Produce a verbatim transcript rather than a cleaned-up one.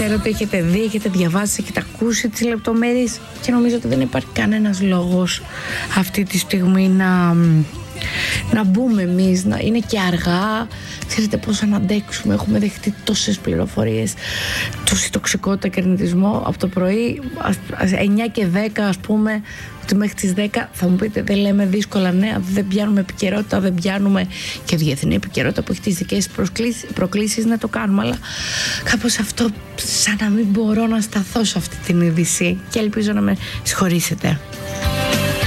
Ξέρω ότι έχετε δει, έχετε διαβάσει, έχετε ακούσει τις λεπτομέρειες και νομίζω ότι δεν υπάρχει κανένας λόγος αυτή τη στιγμή να, να μπούμε εμείς, να είναι και αργά. Ξέρετε πώς να αντέξουμε, έχουμε δεχτεί τόσες πληροφορίες, τόση τοξικότητα και αρνητισμό από το πρωί, εννιά και δέκα ας πούμε, ότι μέχρι τις δέκα θα μου πείτε δεν λέμε δύσκολα νέα, δεν πιάνουμε επικαιρότητα, δεν πιάνουμε και διεθνή επικαιρότητα που έχει τις δικές προκλήσεις να το κάνουμε, αλλά κάπως αυτό σαν να μην μπορώ να σταθώ σε αυτή την είδηση και ελπίζω να με συγχωρήσετε.